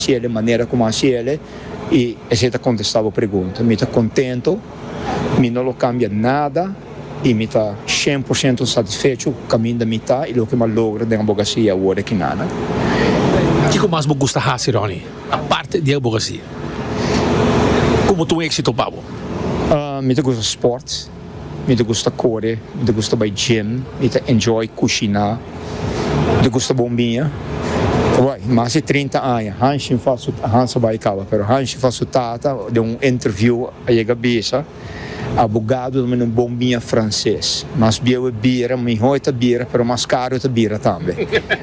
ele, maneira como assim ele, e você está contestando a pergunta. Me está contento, me não cambia nada, e me está 100% satisfeito com o caminho da mitad e o que me logra da advocacia agora que nada. O que mais me gusta fazer, Ronnie? A parte da advocacia. Como tu êxito, Pablo? Me gusta esporte, me gusta correr, me gusta ir gym, me enjoy cozinhar, me gusta bombinha. Mas há 30 anos, Hans vai acabar, mas Hans faz o tata de interview a cabeça, abogado de uma bombinha francês, mas bebeu bira, me hoita bira, mas mais caro é bira também.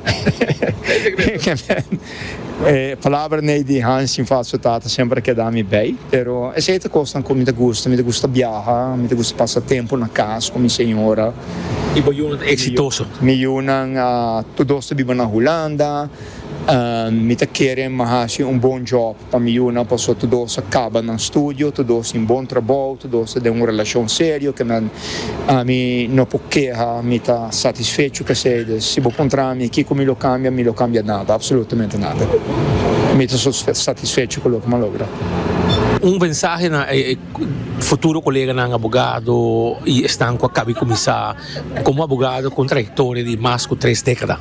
Palavra de Hans faz o tata sempre que dá-me bem, mas essa coisa que me gusta viajar, me gusta passar tempo na casa com minha senhora. E você é exitoso? Me unam a todos que vivem na Holanda. Me querem fazer bom job para me unir, para todos acabam no estúdio, todos em bom trabalho, todos têm uma relação séria, que me não pode queixar, me está satisfeito que se vou encontrar aqui como me cambia nada, absolutamente nada. Me estou satisfeito com o que me logra. Mensagem na futuro colega ng abogado e estão com a começar como abogado com trajetória de mais de 3 décadas.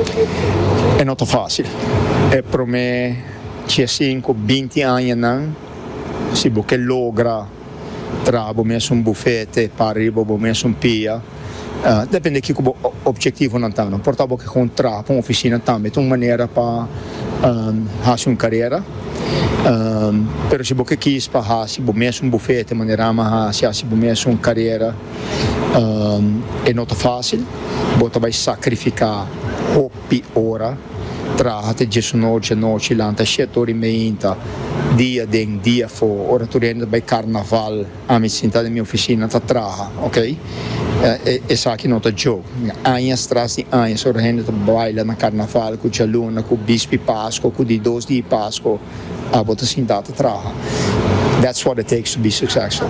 É não tão fácil. Para mim, tinha 20 anos não, se você logra trabalhar mesmo bufete, para arriba mesmo pia, depende de que o objetivo não está. Portanto, que contratar uma oficina também, uma maneira para fazer uma carreira. Pero se você quis para fazer mesmo bufete, maneira mais fazer mesmo uma carreira, é não tão fácil. Você vai sacrificar hora, trabalha de noite, lá, 7 horas e meia, dia fora, ora tu ainda vai carnaval, a minha sentada na minha oficina, tá trabalha, ok? Isso aqui não é jogo. Anos atrás de anos, ora ainda baila na carnaval, com a luna, com o bispo Páscoa, com o 12 de Páscoa, a bota sentada trabalha. That's what it takes to be successful.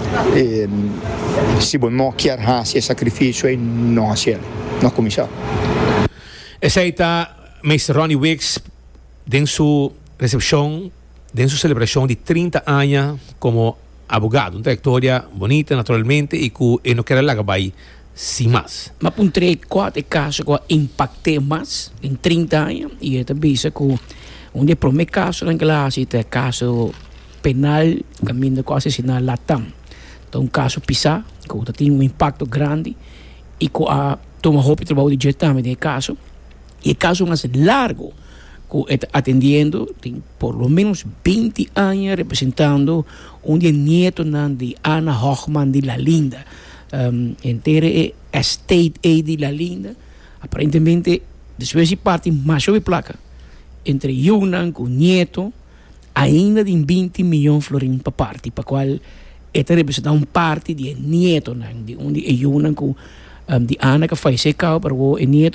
Se você não quer fazer sacrifício, não fazer, não começar. Essa está Mr. Ronnie Wicks em sua recepção, em sua celebração de 30 anos como abogado. Uma trajetória bonita, naturalmente, e que não quero largar vai sem mais. Mas por 4 casos que impactei mais em 30 anos, e é também isso que onde o primeiro caso na classe é caso penal, caminho de assassinar Latam. Então, um caso Pisa, que tem impacto grande, e que a toma roupa de trabalho de diretamente nesse caso. E o caso mais largo que está atendiendo, tem por lo menos 20 anos representando nieto de Ana Hochman de La Linda. Inteira estate de La Linda. Aparentemente, después de parte mais de placa, entre Yunan com nieto, ainda de 20 milhões de florins para parte, para qual está representando parte de nieto, de onde Yunan com de Ana que faz esse carro, para o nieto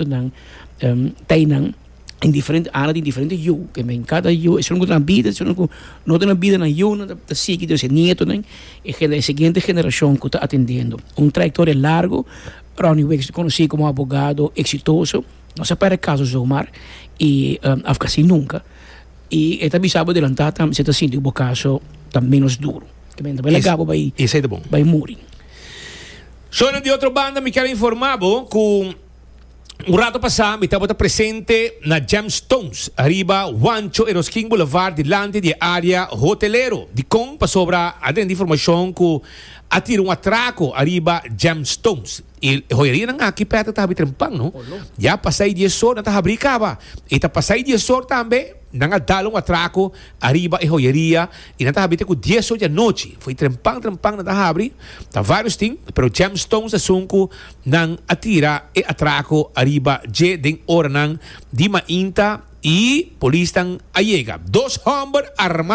tem em diferentes áreas, em diferentes yu, que em cada yu, se não tem vida, se não tem vida na yu, não está seguindo esse nieto, e a seguinte geração que está atendendo. Trajetória largo, Ronnie Wicks conhecido como abogado exitoso, não se para casos do mar, e assim nunca. E ele também sabe adelantar, se está sentindo o caso menos duro. Que bem, legal, vai morrer. Sono de outra banda, me quero informar que rato passado, me estava presente na Gemstones, arriba Juancho Eros King Boulevard, delante de área hotelero. De com, para sobra, a de informação que atira atraco arriba Gemstones. E joieria não aqui perto está trempang, não? Já passei de sor, não está abricava. E está passei de sor também, não dá atraco arriba e joieria. E não está habitando com 10 horas da noite. Foi trempang, não está abrir. Está vários things, pero Gemstones é sunco não atira e atraco arriba de den hora não de mainta e polícia não chega. 2 homens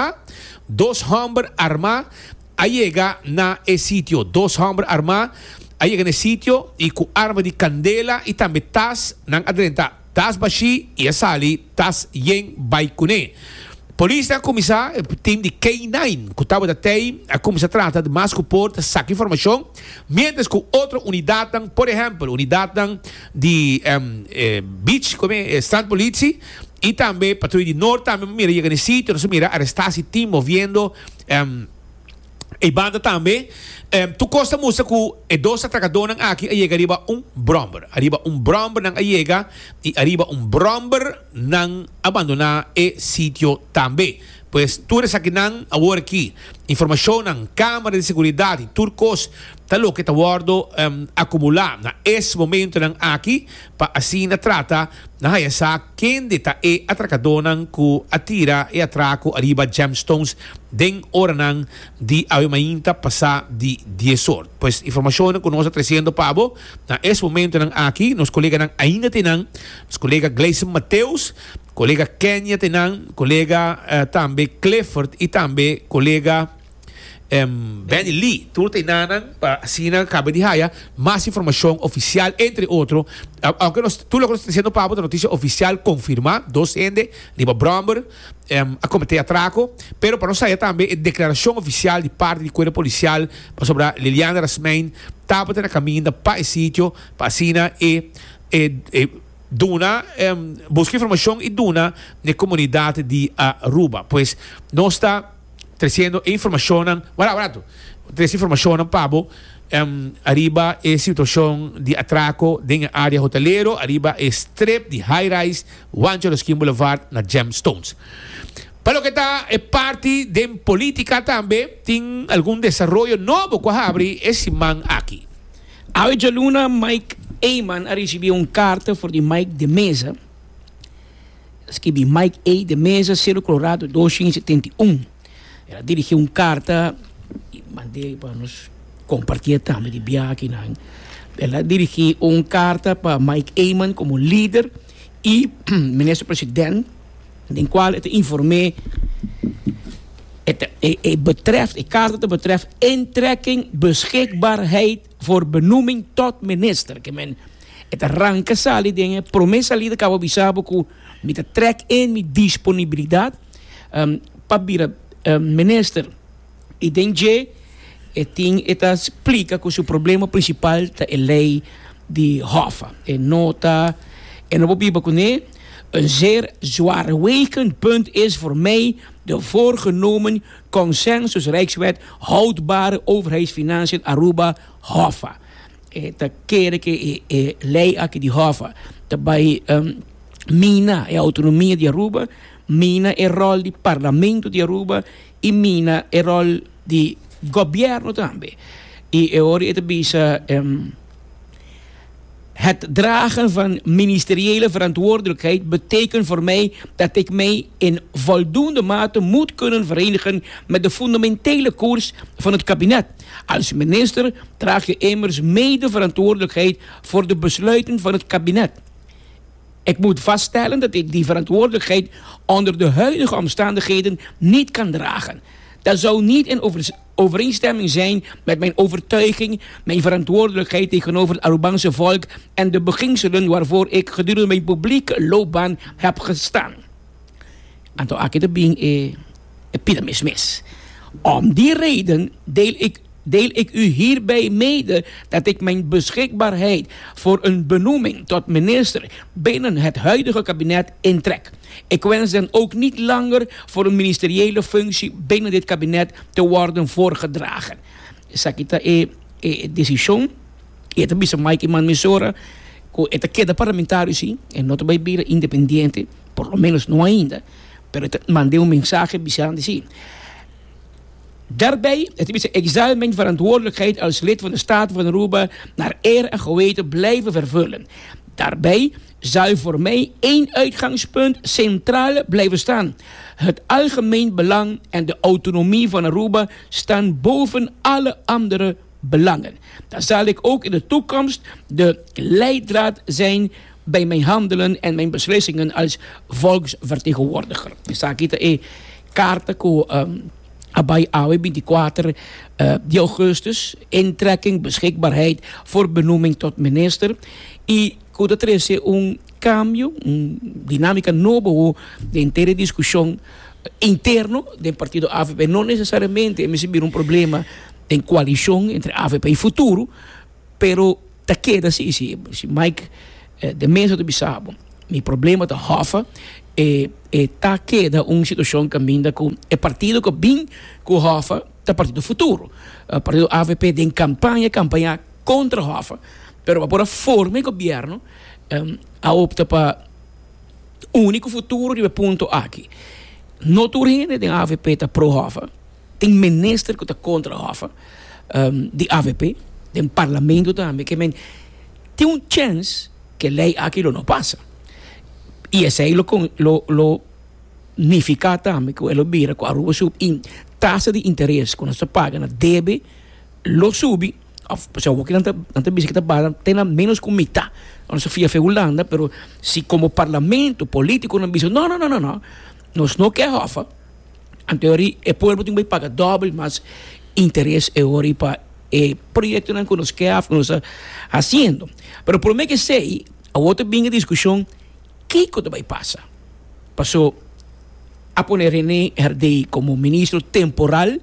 armados llega na sitio. 2 homens armados llega no sitio e com arma de candela e também tas nang adrenta tas bashi e sali tas yen baikune. Polícia começar time de K9 que estava até a começar a tratar de mais que porta saca informação, mientras que outra unidade, por exemplo, unidade de beach como strand police Y también Patrulla de Norte, también, mira, llega en el sitio, entonces, mira, arrestación team moviendo. E banda também. Tu costa musa que dos atracadores aqui chega arriba bromber. Arriba bromber não chega e arriba bromber não abandonar e sítio também. Pues tu eres aqui não agora aqui informação na câmara de segurança turcos tá lo que tá guardo acumular na esse momento não aqui para assim na trata na essa quem deta e atracador não que atira e atraco arriba gemstones den hora não de avimainta passar de 10 horas. Pues informação que nós trazendo pabo na esse momento não aqui nos colegas não ainda tem nos colega Gleison Mateus, colega Kenya tem colega também Clifford e também colega Benny Lee, tudo tem para assim acaba de haya mais informação oficial entre outros, aunque tu lo que estás diciendo Pablo, a notícia oficial confirma dos ende riba Bromber a cometer atraco, pero para nós aí também a declaração oficial de parte do corpo policial sobre Liliana Rasmein estava na caminho para esse sítio para assim Duna, busca informação e Duna na comunidade de Aruba, pois nós está trazendo informação, barato, trazendo informação, Pablo, arriba a situação de atraco na área hotelero, arriba a strip de high-rise, Juancho Erosquim Boulevard na Gemstones. Para o que está é parte de política também, tem algum desenvolvimento novo que abre esse man aqui. A Luna Mike Eyman recebeu carta voor die Mike de Mesa. Escrevi Mike A. de Mesa, Cerro Colorado, 271. Ela dirigiu carta e mandei para nos compartilhar também de viagem. Ela dirigiu carta para Mike Eyman como líder e minister-president, in qual het informei. De kaart betreft intrekking, beschikbaarheid voor benoeming tot minister. Het arranca sali dingen, promessa lida cabo bisabo ku met de trek in met disponibilidade. Pabira minister e denje het explica que o problema principal é a lei de Hoffa. En nota en op biba kune een zeer zwaarwegend punt is voor mij de voorgenomen consensus Rijkswet houdbare overheidsfinanciën Aruba Hoffa. Te keren que lei aqui de Hoffa. Daarbij mina e autonomia de Aruba, mina e rol de parlamento de Aruba e mina e rol de governo também. E ora het bisa het dragen van ministeriële verantwoordelijkheid betekent voor mij dat ik mij in voldoende mate moet kunnen verenigen met de fundamentele koers van het kabinet. Als minister draag je immers mede verantwoordelijkheid voor de besluiten van het kabinet. Ik moet vaststellen dat ik die verantwoordelijkheid onder de huidige omstandigheden niet kan dragen. Dat zou niet in overeenstemming zijn met mijn overtuiging, mijn verantwoordelijkheid tegenover het Arubaanse volk en de beginselen waarvoor ik gedurende mijn publieke loopbaan heb gestaan. En toen ik het being epidemisch. Om die reden deel ik u hierbij mede dat ik mijn beschikbaarheid voor een benoeming tot minister binnen het huidige kabinet intrek. Ik wens dan ook niet langer voor een ministeriële functie binnen dit kabinet te worden voorgedragen. Sakita decisão, esta bisa Mike Iman Misora, esta queda parlamentario en no te vai vir independiente, por lo menos no ainda, pero mandei mensaje bisando assim. Daarbij, ik zal mijn verantwoordelijkheid als lid van de Staten van Aruba naar eer en geweten blijven vervullen. Daarbij zal voor mij één uitgangspunt centraal blijven staan. Het algemeen belang en de autonomie van Aruba staan boven alle andere belangen. Dan zal ik ook in de toekomst de leidraad zijn bij mijn handelen en mijn beslissingen als volksvertegenwoordiger. Sakita kaarten bij AW 24 de augustus, intrekking, beschikbaarheid voor benoeming tot minister. E quando trouxe cambio, dinâmica nova, de inteira discussão interno do partido AVP, não necessariamente é problema em coalição entre AVP e futuro, pero ta queda se Mike de Mesa do Bissabo, meu problema da Hoffa tá queda uma situação que ainda com o partido que bem com o Hofa tá partido futuro, o partido AVP tem campanha contra o Hofa, pero para forma o governo a opta para único futuro de ponto aqui. No turno tem AVP tá pro Hofa, tem ministro que tá contra o Hofa, de AVP, tem parlamento também, que tem um chance que lei aquilo não passa. E esse aí lo unifica também, que ele vira com a rua sub in taxa de interesse, quando você paga na deve, lo subi, o que não bisa kita bala, tem menos com metade. Não se fia Holanda, pero se como parlamento político não bisa, não, nós não quer Hofa, em teoria, o povo tem que pagar doble, mas interesse é hora para o projeto que nós queremos fazendo. Pero por mim que sei, a outra bem a discussão, que vai passar? Passou a poner René Herdey como ministro temporal,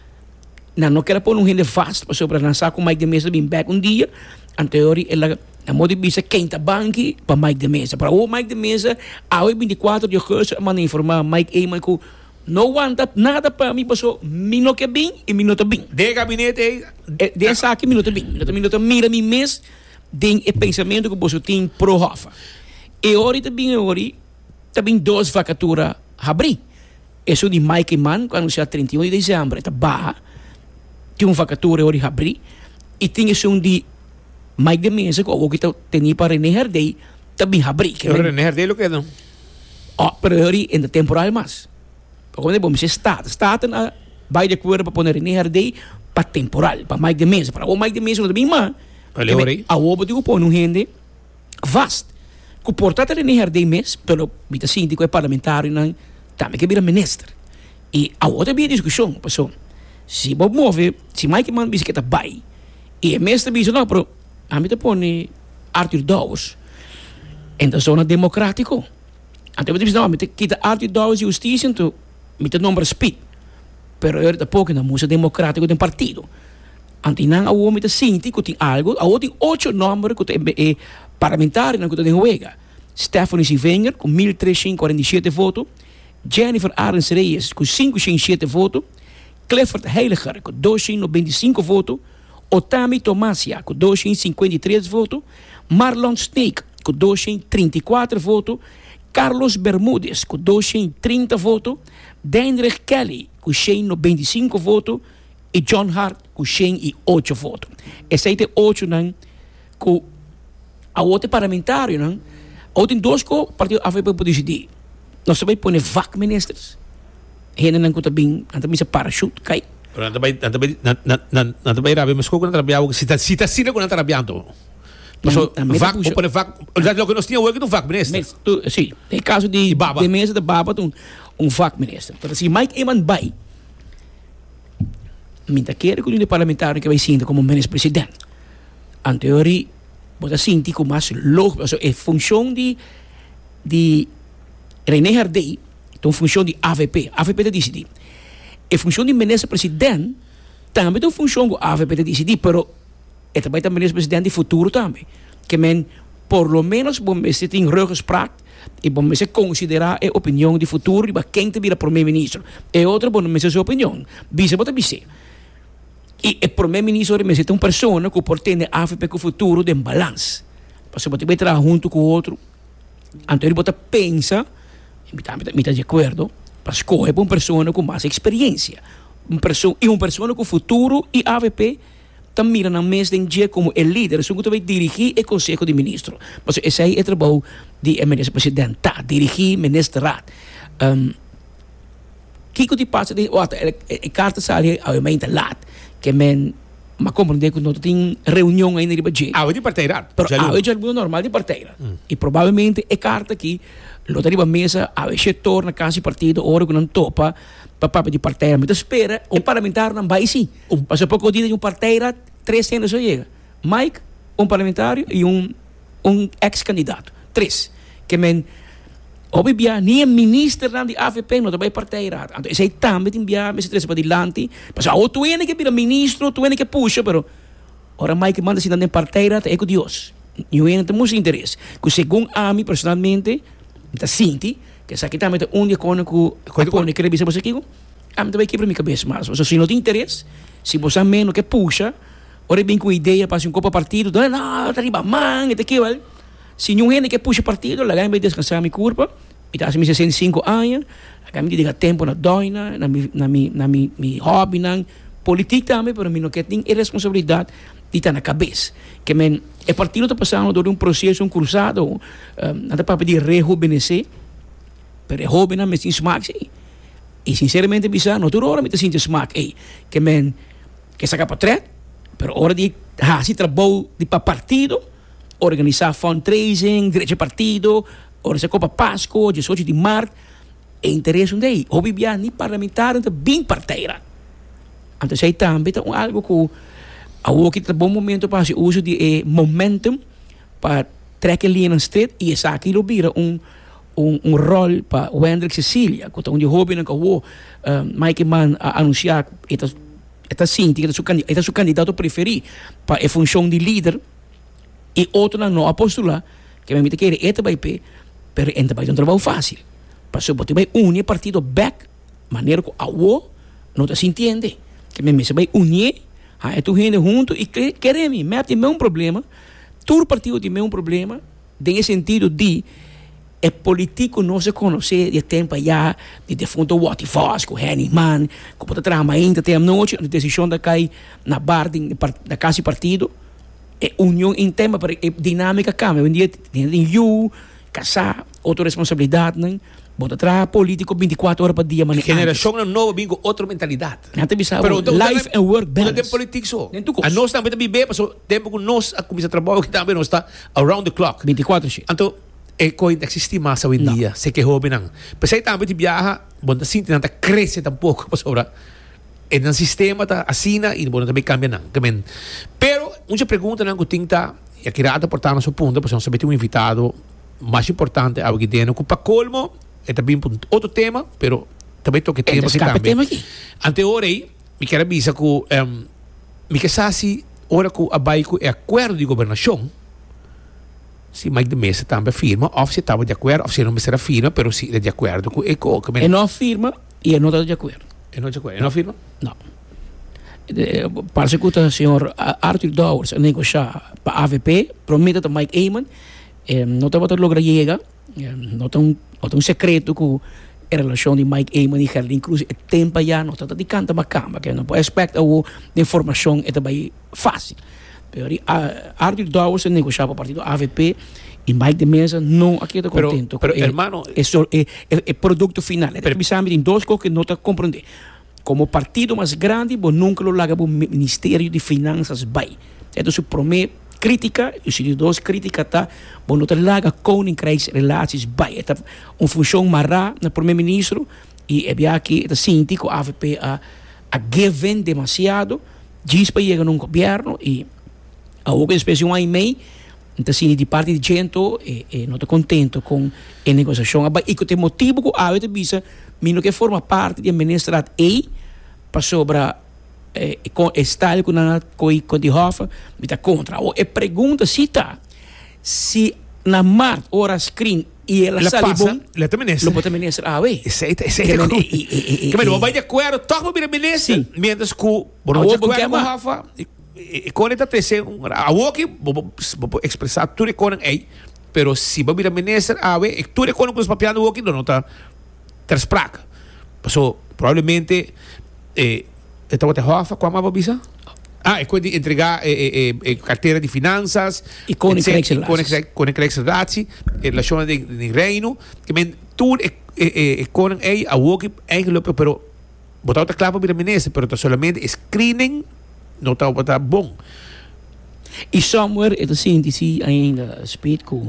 não quer pôr gente fácil, passou para lançar com Mike de Mesa bem back um dia, em teoria, ela a modo de bisa quem está banque para Mike de Mesa. Para o Mike de Mesa, a 24 de agosto, a man informar Mike Eyman que não aguenta nada para mim, passou minuto que bem e minuto bem. De gabinete, de essa aqui minuto bem. Minuto mira mim mês, tem o pensamento que você tem pro Hofa. E agora também duas vacaturas abrir. Isso de Mike Eyman, quando se 31 de dezembro, está barra. Tem uma vacatura agora abrir. E tem isso de Mike de Mesa, que o que tem para René Herdey, também abrir. René Herdey lo que não. Pero agora em temporal mais. Quando vamos ser Estado vai de acordo para pôr René Herdey para temporal, para Mike de Mesa. Para o Mike de Mesa não também mais. A obra de pôr um gente vasto. Que porta René Herdey mesmo, pelo mita síndico é parlamentar, também que vira ministro. E a outra bem discussão, passou. Se Bob move, se Mike Man bicicleta vai, e a mestra diz, não, pero a mim te põe Arthur Dawes, em da zona democrática. Então eu disse, não, a mim te quita Arthur Dawes justiça, então me te nombra speed. Pero eu te pouco na música democrática do partido. Então não, a homem te sente que tem algo, a outra tem 8 números que tem parlamentares que tem juega. Stephanie Sivenger com 1.347 votos, Jennifer Arens Reyes com 507 votos, Clifford Heiliger com 295 votos, Otami Tomasia com 253 votos, Marlon Snake com 234 votos, Carlos Bermúdez com 230 votos, Dendrich Kelly com 195 votos e John Hart com 108 votos. Esse aí tem 8 com a outra parlamentário, não? A outra tem 2 que o partido AVP pode decidir. Nós também põe vac ministros. Hena não conta bem, não também se parachute, cai. Não também rabi, mas como não trabalhava, se está sendo que não trabalhando. Mas vac, ou põe vac, o que nós tínhamos hoje é um vac ministro. Sim, tem caso de mesa de Baba, um vac ministro. Então, se Mike Eyman vai, minta quer que o parlamentar que vai ser como ministro-presidente. Em teoria, você sente como mais louco, é função de René Herdey, então função de AVP. AVP te decide. É função de ministro-presidente, também tem função do AVP te decide, pero é também o ministro-presidente de futuro também. Que por lo menos, vamos ter ruggespraak e vamos considerar a opinião de futuro de quem te vira primeiro-ministro. É outra, vamos ter sua opinião. Bisa, bota bisa. E o primeiro-ministro é uma pessoa que pretende a AFP com o futuro de balance. Você pode trabalhar junto com o outro. Então ele pode pensar, me está de acordo, para escolher uma pessoa com mais experiência. Uma pessoa com o futuro e a AVP também mira na mesa de dia como o líder, que também dirigir o Conselho de Ministros. Mas esse aí é o trabalho do ministro-presidente, dirigir o ministro-rad. Que te passa de a carta sai ao momento lá que mas compreender que não tem reunião ainda de budget. De parteira. É já normal de parteira. E provavelmente a carta aqui lota de mesa a setor na casa de partido hora que não topa para de parteira. Mas espera um parlamentar não vai sim. Mas a pouco dia de um parteira 3 anos só chega. Mike, um parlamentário e um ex-candidato. 3. Que obvia nem ministro da AVP não também parteira. Então esse aí também tem enviar esse 3 para adiante. Mas tu é que vira ministro, tu é que puxa, pero ora Mike manda se dar parteira é com Deus. Eu não tenho muito interesse. Que segundo a mim personalmente, está sinti que sa kita meta dia kono ku apone que bisa você aqui am também quebra minha cabeça mas se não tem interesse se você menos que puxa ora bem com ideia para um copa partido não tá riba man e que vale se não é que puxa partido lá vai descansar minha curva e tá 65 anos a mim diga tempo na doina na mi hobby na política também para mim não que tem responsabilidade de estar na cabeça que men é partido está passando por processo cruzado nada para pedir rejuvenescer pero é jovem não me sin smack e sinceramente bisa não toda hora me sin smack que men que saca para trás pero hora de se trabalho de para partido organizar fundraising direito partido hora se copa Páscoa 18 de março é interesse daí ou bibia ni parlamentar então bem parteira então sei também então algo que ao que bom momento para o uso de momentum para trekken linha na street e essa aqui lo vira rol para o Hendrik Cecilia que onde jovem que o Mike Man anunciar esta Cinti que é seu candidato preferido para a função de líder e outro não apostular que me mete que é vai pe pero enta vai um trabalho fácil para so botar vai unir partido back maneira que a não se entende que me vai unir é tu gente junto e queremos me tem um problema todo partido tem um problema tem sentido de é político não se conhecer de tempo já de defunto Watty Foss com Henny Man como tá trama ainda tem a noite a decisão da cai na bar da casa partido é união em tema para dinâmica cambia um dia tem you casar outra responsabilidade não bota atrás político 24 horas por dia mas geração nova vem com outra mentalidade não tem bisa life and work balance não tem político só a nós também viver passou tempo com nós a começar trabalho que também nós está around the clock 24 shit então é coisa existe mais hoje em dia sei que jovem não mas aí também viaja bom assim não tá cresce tampouco para sobra e no sistema tá assina e bom também cambia não também pero muita pergunta não que tem tá e aqui rata portar nosso ponto para nós ter um invitado mais importante algo que tem para colmo é também outro tema, pero também toque tema aqui. Ante ora aí, me quero avisar que me quer saber ora que a baico é acordo de governação. Se mais de mesa também firma, ou se estava de acordo, ou se não será firma, pero se é de acordo com eco. É não firma e é não está de acordo. É não de acordo, é não firma? Não. Parece que o senhor Arthur Dowers a negociar para a AVP, promete a Mike Eamon, não está a lograr chegar, não tem um secreto que a relação de Mike Eamon e Gerlin Cruz é tempo já não está de canta uma cama que não pode esperar a informação é também fácil. Arthur Dowers negociava para o partido AVP e Mike de Mesa não aqui está contento. Pero hermano, é produto final. Precisamos de duas coisas que não está compreendendo. Como partido mais grande, você nunca lo larga para o Ministério de Finanças vai. Então se promete crítica, e se duas críticas tá, bom não te larga koninkrijks relaties vai. É uma função marra no primeiro-ministro e é aqui é sinti que a AVP a given demasiado, diz para chegar num governo e a outra espécie um ano e meio, então assim de parte de gente não está contente com a negociação e que tem motivo que a AVP bisa mino que forma parte de administrar para sobra com style com de Hofa me está contra ou pergunta se na mar hora screen e ela sabe bom ela também é lo pode ministrar esse que não vai de acordo toca para ministrar menos que bom de acordo com Hofa e com ele tá tecendo a walk vou expressar tudo com ele pero se vai virar ministrar tudo com os papéis do walk não tá transpraca passou provavelmente estava até Hofa com a mava bisa é quando entregar carteira de finanças e Koninkrijks Relatie relação de reino que men tudo com a walk eigenlijk pero botar outra clava para ministra pero tá solamente screening não tá bom e somewhere é assim disse ainda speed com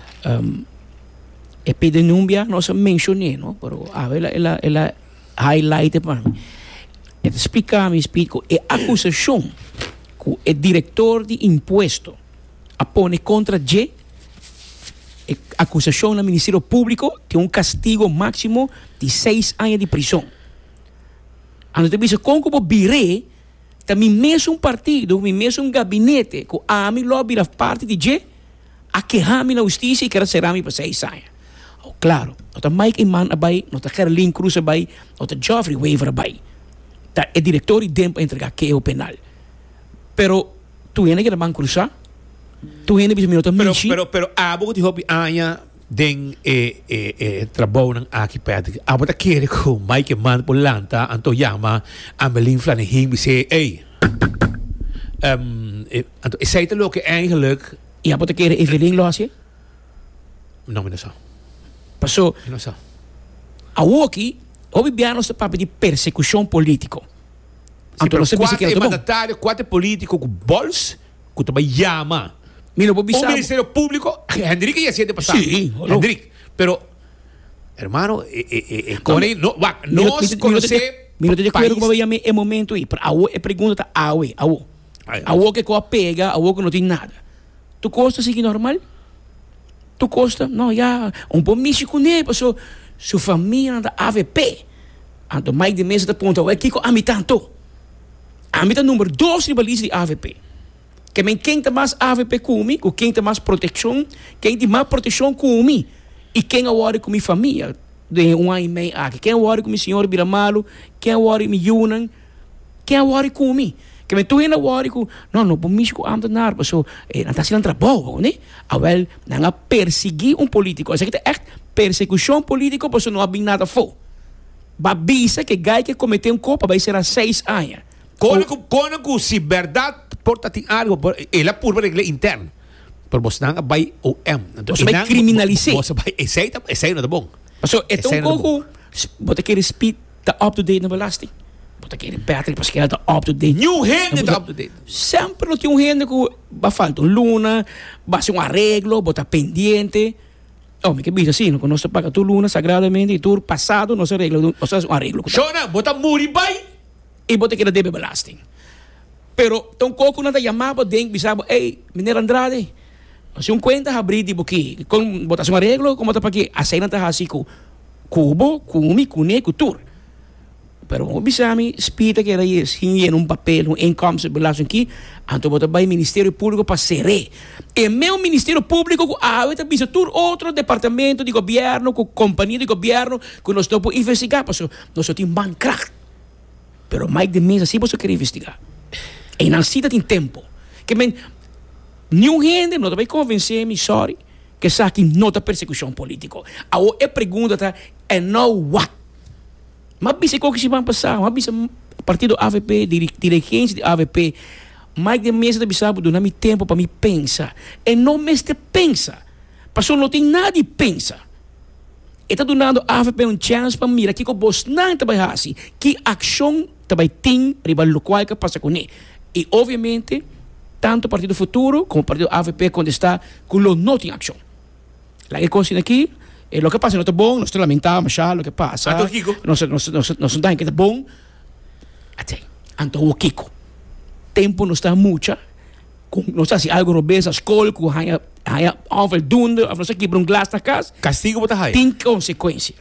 epidemia não se mencionei não pero ela highlight para mim explicar-me speed com a acusação que o diretor de imposto apone contra G acusação no Ministério Público tem um castigo máximo de 6 anos de prisão antes de isso como biré também mesmo partido mesmo gabinete que a mim lobby da parte de G a quejar-me na justiça e quer ser a mim para 6 anos Claro, nota Mike Iman abay, nota Gerlin Cruz abay, nota Geoffrey Weaver abay. Tá é diretor e tempo entregar que é o penal. Pero tu ainda que man cruzar, tu ainda bisa minuto mishi. Pero abo ti hopi anya den trabaho ng aki pati. Abo ta kere ko Mike Man Polanta anto yama Amelien Flanehing bise anto zei te loke eigenlijk. Ja, abo ta kere Evelyn Loasje. No me so. Paso. No so. Awoki Obi biano sta papo di persecução político. Anto lo sabia que é mandatário, quatro político com bols, com também yama. O Ministério Público, Hendrik ya siete pasado. Sí, Hendrik, pero hermano, nós conhece. Mira, te acuerdo como veía é momento aí, awo é pergunta awo que co pega, awo que não tem nada. Tu costa seguir normal? Tu costa? Não, já um bom misto com ele, passou sua família da AVP. Anto Mike de Mesa da ponta, é que a mim tanto. A mim tá número 2 rivaliza de AVP. Que men quem tem mais AVP comigo, quem tem mais proteção, quem tem mais proteção comigo, e quem agora com minha família, de ano e meio aqui, quem agora com meu senhor Biramalo, quem agora me Yunan, quem agora comigo. Que men tu ainda agora com, não, bom misto com amda nar, so, não tá sendo trabalho, né? Awel, não perseguir político, isso aqui é persecução política, porque não há bem nada for. Babisa que gai que cometeu culpa vai ser a 6 anos. Quando se verdade porta tem algo, ela por regra interna. Por você não vai o M. Você vai criminalizar. Você vai, esse aí não é bom. So, então pouco, você quer speed tá up to date na belasting. Você quer Patrick para que ela tá up to date. New hand tá up to date. Sempre não tem hand que vai faltar luna, vai ser arreglo, bota pendiente. Oh, que bicho assim, não nós paga tu luna sagradamente e tu passado nós arreglo. Shona, bota muri vai. E bota que debe belasting. Pero tão coco nada chamava dentro bisabo, ei, mineiro Andrade, se um conta abrir de boqui, com botação arreglo, como tá para que a cena tá assim com cubo, cumi, cune, cultura. Pero o bisami spita que era assim em papel, income belasting aqui, anto bota vai Ministério Público para seré. E meu Ministério Público tá bisa tur outro departamento de governo, com companhia de governo, que nós estamos investigar, porque nós temos bancraft. Pero Mike de Mesa, se você quer investigar, e não cita tem tempo, que men, nenhum gente não vai convencer-me, sorry, que sabe que não está persecução política. A pergunta tá, é no what? Mas bisa que se vai passar, mas bisa partido AVP, dirigência de AVP, Mike de Mesa da bisabo do nome tempo para me pensar, e não mestre pensa, passou não tem nada de pensa. Está dando a AVP chance para mirar que o boss não trabalha assim, que ação também tem rival local que passa com ele. E obviamente tanto o Partido Futuro como o Partido AVP quando está com o não tem ação. Lá que coisa aqui é o que passa não está bom, nós lamentamos já o que passa. Nós não que está bom. Até então o Kiko tempo não está muito. Não está se algo robês a escola com haya onvoldoende of nós quebra glas na casa. Castigo bota haya. Tem consequência.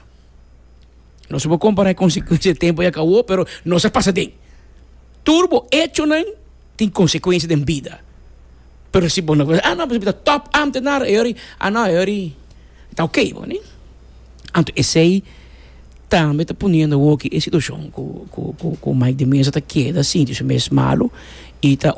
Não se pode comparar consequência de tempo e acabou, pero não se passa bem. Turbo hecho não tem consequência de vida. Pero se bom, não, mas top ambtenaar, não, tá ok, bom, né? Então, esse aí também está ponendo aqui a situação com Mike de Mesa tá queda assim, isso mesmo malo, e tá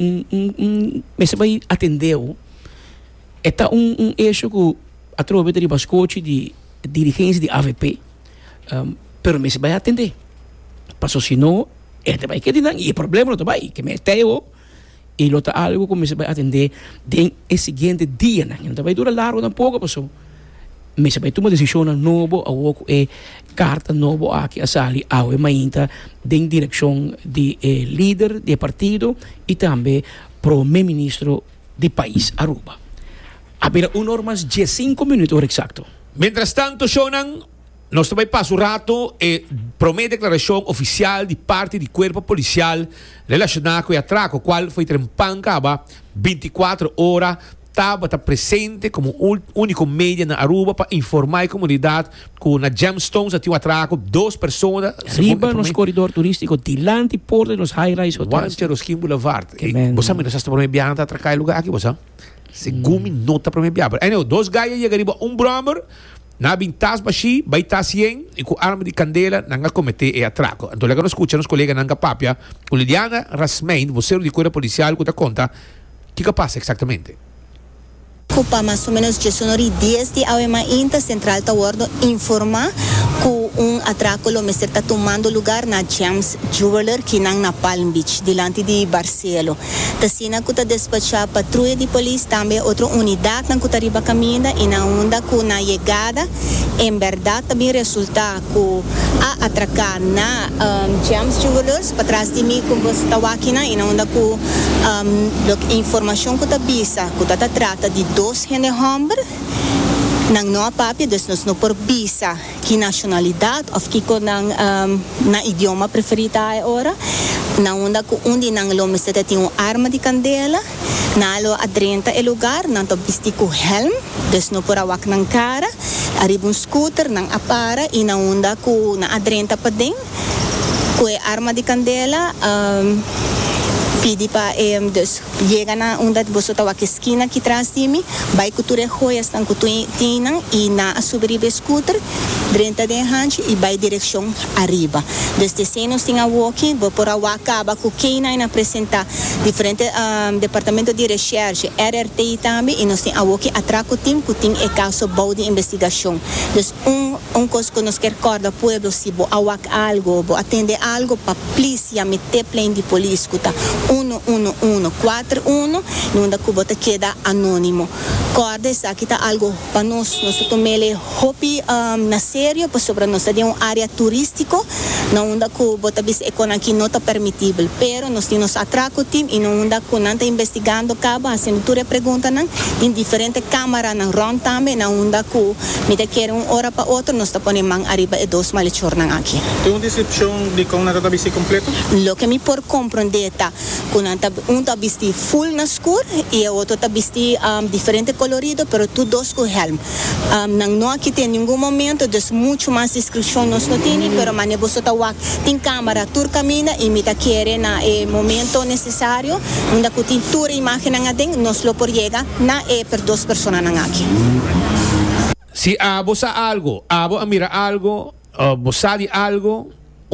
mas vai atender está eixo que através de bascote de dirigência de AVP, pero me se vai atender. Passou se não, vai quedar e o problema não vai, que me teo e lo tá algo que me se vai atender den o seguinte dia, não vai durar largo tampoco, passou. Me se vai tomar decisão novo, ao carta novo aqui a sali, ao mainta den direção de líder de partido e também pro ministro de país Aruba. Haber normas de 5 minutos exacto. Mientras tanto, Shonan, nós também passa o rato promete declaração oficial de parte do corpo policial relacionado com o atraco, qual foi trempancaba 24 horas, estava presente como único meio na Aruba para informar a comunidade que na Gemstones tinha um atraco, 2 pessoas. Arriba nos corredor turístico, dilante porta nos high-rise hotels. Wancho Roskin Boulevard. Você me está para me atracar lugar aqui, você? Segundo nota para me biar. Aí, 2 gaias e arriba Brommer na bintas bashi, baitas yen, e com arma de candela, nanga comete e atraco. Então, lá que nós escutamos, colega nanga papia, com Liliana Rasmein, vocero de coisa policial, que conta, o que passa exatamente? Ocupa mais ou menos 10 de a Inta Central Tawardo informa que atraco lo mestre está tomando lugar na James Jeweler que na Palm Beach, delante de Barcelo. Tasina que está despachar patrulha de polícia também outra unidade na que riba caminha e na onda que na chegada em verdade também resulta que a atracar na James Jewelers para trás de mim como você está aqui na e na onda que informação que está bisa que está trata de 2 gente homem nang no papi dus nos no por visa que nacionalidade of que ko na idioma preferida agora na onda ko undi nang lo meseta tinha arma de candela na lo adrenta e lugar nang to bistico helm dus no por awak nang cara arriba scooter nang apara e na onda ko na adrenta pa ding ko arma de candela pidi pa dus llega na onda boso tawa que esquina que traz de mim vai cultura joias tan tinang e na subiribe scooter 30 de hanch e vai direção arriba desde senos tinha walking vou por a acaba com quem na apresentar diferente departamento de recherche RRT também e nós tem a walking atraco team que tem é caso bom de investigação dus coisa que nos quer corda pueblo se bo awak algo bo atender algo para polícia meter plane de polícia que tá 11141 onde que bota queda anônimo corda essa que tá algo para nós tomele hobby na sério para sobre nós de área turístico na onda que bota bis aqui não tá permitível pero nós temos atraco team e na onda que não tá investigando cabo fazendo tudo pergunta não em diferente câmara na round também na onda que me te quer hora para outro nós tá ponendo mang arriba e 2 malhechor nang aqui tem uma descrição de como na database completo lo que me por compreender tá com tá vesti full na escuro e o outro tá vesti diferente colorido pero tu dos com helm nang no aqui tem nenhum momento des muito mais descrição nós não tem pero mane você tá wak tem câmera tur camina e me tá querer na momento necessário onde que tem tur imagem nang ading nós lo por llega na per 2 pessoas nang aqui si abo sa algo abo mira algo bosadi algo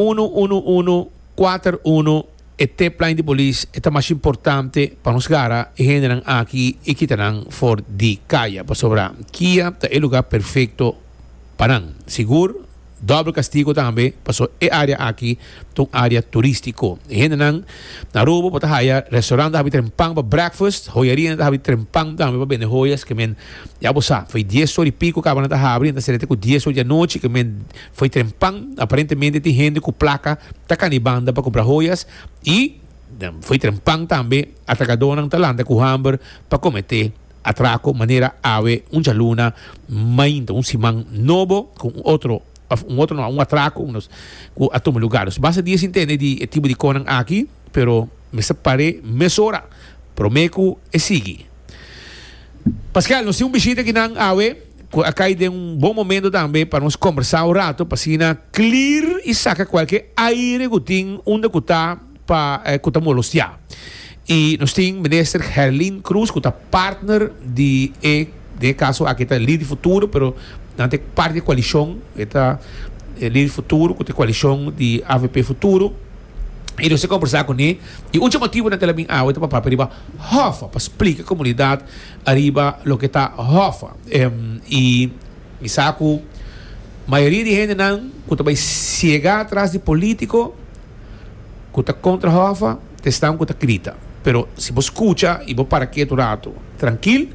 11141 este plan de polícia é mais importante para nos gara e generam aqui e quitarão for de caia para sobrar Kia é o lugar perfeito para seguro doble castigo também passou é área aqui tão área turístico e generam na rua para haya restaurante da habitar pang para breakfast joieria da habitar pang também para vender joias que men já bossa foi 10 horas e pico acaba na abrir na serete com 10 horas da noite que men foi trempang aparentemente tem gente com placa tá canibanda para comprar joias e foi trempang também atacador ng talanta com hamburger para cometer atraco maneira ave luna mainta simang novo com outro um atraco a tomar lugares. Basta dias entende de tipo de conan aqui, pero me separe mesora. Promeco e sigue. Pascal, nós temos visita aqui na AWE, acá de bom momento também para nós conversar um rato, para assim clear e sacar qualquer aire que tem onde que está para que está molostia. E nós temos o ministro Herlin Cruz, que está partner de caso aqui está líder futuro, pero não tem parte da coalição, está líder futuro, que tem coalição de AVP futuro. E nós conversar com ele. E o último motivo na televisão é para arriba Hofa, para explicar a comunidade arriba o que está Hofa. E saco, a maioria de gente não, que vai chegar atrás de político, que está contra Hofa, estão que está grita. Pero se você escuta e você para quieto rato, tranquilo,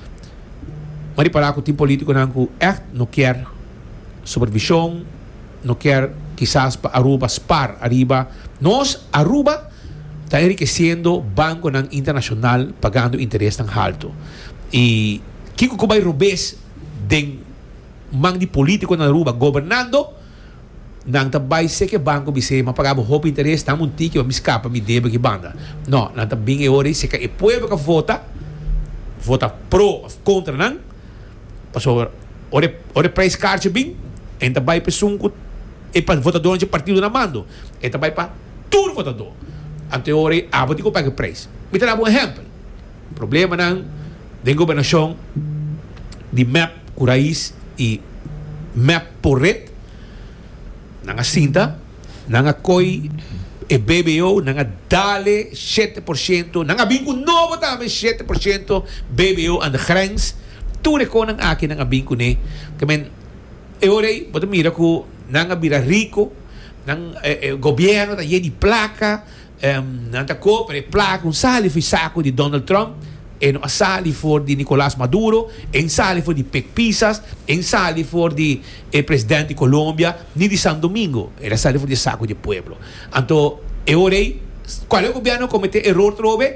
mas para que o time político não quer supervisão, não quer quizás Aruba spar arriba. Nós, Aruba, está enriquecendo banco internacional pagando interesse tão alto. E Kiko vai rubes de mang de político na Aruba governando, não também sei que banco você mas pagava roupa interesse, tá um tique, me escapa, me deve que banda. Não, não também é hora se que o povo que vota pro contra não. Passou ore price card bem, então vai para sunco e para votador de partido na mando, então vai para todo votador. Anterior a botico paga preço. Me dá um exemplo. Problema não de governação de map curais e map porret nanga sinta nanga koi e BBO nanga dale 7% nanga bingko novo também 7% BBO aan de grens ture ko nang akin nanga bingko ni kamen orei bota mira ko nanga bira rico nang governo da di placa nanta kopere placa un sali fi saco di Donald Trump e no sali voor di Nicolás Maduro en sali voor di Pec Pisas en sali voor di presidente Colombia ni di San Domingo era sali voor di saco di pueblo anto orei quale governo comete error trove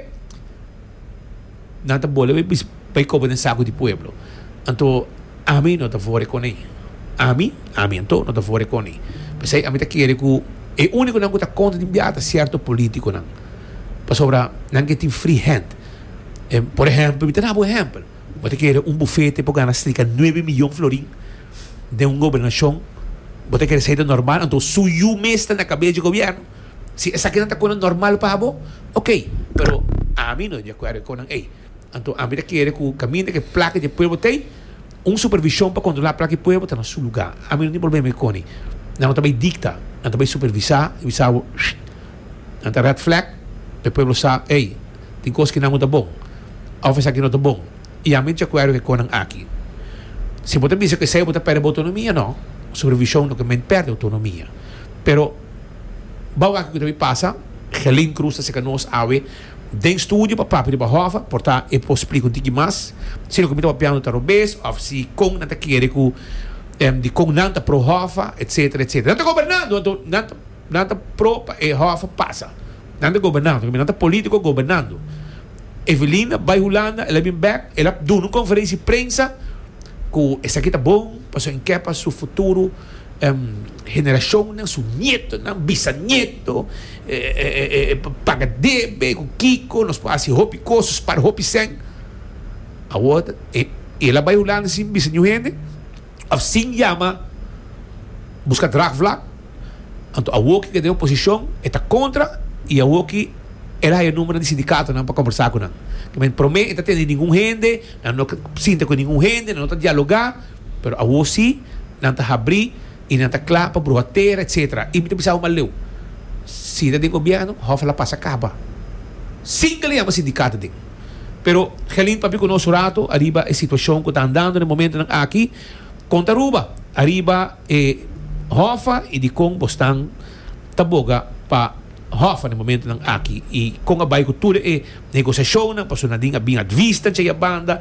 nanta bole pai copo den saco di pueblo anto a mí no te fuori con ei a mí anto no te fuori con ei pensei a mí te quiere ku e unico nang ta conta di inviata certo politico nang pa sobra nang get free hand por ejemplo, me dá um exemplo. Você quer bufete para ganhar cerca de 9 milhões de florins de governação. Você quer sair normal, então suyu mesta na cabeça do governo. Se essa aqui não está com normal para você, ok. Pero a mim não é de acordo com ei. Então a mim quer que o caminho que placa de povo tem supervisão para controlar a placa de povo está no seu lugar. A mim não tem problema com isso. Não também dicta, não também supervisar, visar, não tem red flag, o povo sabe, ei, tem coisas que não está bom. Office aqui não está bom. E a mente é claro que com aqui. Se você pensa que você perde autonomia, não. Supervisão não que perde autonomia. Pero, bom aqui que também passa, Helene Cruz se que nós ave, den estúdio para papo de barrofa, portar e posso explicar um pouquinho mais. Se não comida para piano tá robês, ou se com não tá querer que de com não tá pro rofa, etc, etc. Não tá governando, não tá pro e rofa passa. Não tá governando, não tá político governando. Evelina vai Holanda, ela vem back, ela dá uma conferência de prensa que essa aqui tá bom, passou em que para seu futuro geração, seu neto, bisneto, paga debe, com Kiko, nós passamos roupa coisas para roupa sem. A outra, ela vai Holanda sem bisneto gente, assim chama, busca draagvlak, então a outra que tem oposição, está contra, e a outra era o número de sindicato para conversar com ele. Que promete não tem nenhum gente, não sinta com nenhum gente, não está dialogar, mas a você não está abrir e não está claro para broteira, etc. E me pensava mal leu. Se tem governo, hofa la passa acaba. Sim que ele é um sindicato dele. Pero Helene papi conosco rato, arriba a situação que está andando no momento aqui, conta ruba, arriba hofa e de com bostan taboga para hofa no momento ng aqui e com a baicultura e negociação na personadinha bem advista tinha banda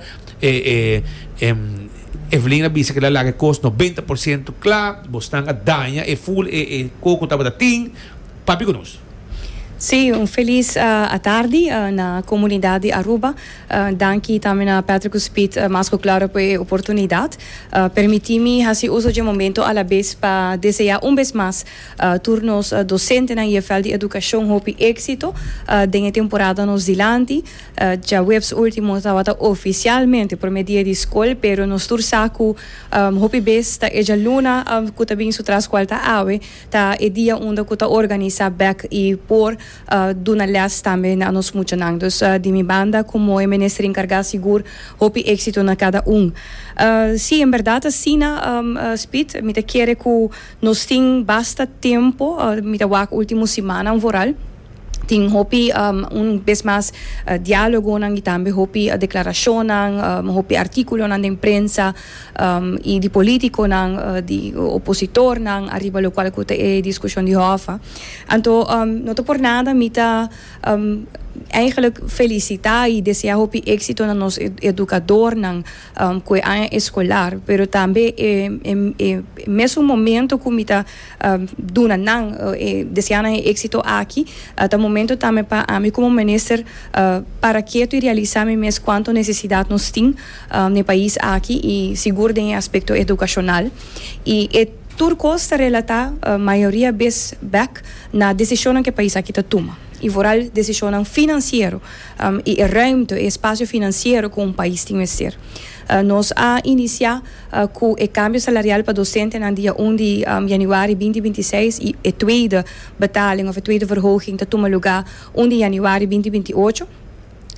Evelina disse que ela larga custo 90% claro bostang a danha e full e coco tava da tin papi conosco. Sim, feliz à tarde na comunidade Aruba. Danke também a Patrick Spit, mais claro pela oportunidade. Permiti-me fazer uso de momento à la vez para desejar vez mais turnos docentes na IFL de educação hope êxito da temporada nos dilante. Já webs últimos estava oficialmente por meio de escola, pero nos tursaco hope bes ta eja luna que também su tras qualta ave ta e dia onde que ta organiza back e por duna les também a nos funcionando de minha banda como é ministro encarregado seguro hope êxito na cada sim, em verdade assim Spit me te quer que nos tem bastante tempo me te wak último semana voral tem hopi vez mais diálogo nang também hopi declaração nang hopi artículo nang de imprensa e de político nang de opositor nang arriba lo qual é discussão de hofa então não tô por nada mita eigenlijk felicitar e desejar hopi êxito na nos educador nang que é escolar pero também mesmo momento que mita duna nang desejar êxito aqui até momento também para mim como ministro para que tu realizar mesmo quanto necessidade nós tem no país aqui e seguro em aspecto educacional e turcos relatar a maioria vez back na decisão que o país aqui toma e voral decisão financeiro e ruimte espaço financeiro que um país tem que ser nós a iniciar com o câmbio salarial para docente no dia 1 de januari 2026 e a tweede betaling of a tweede verhoging te toma lugar 1 de januari 2028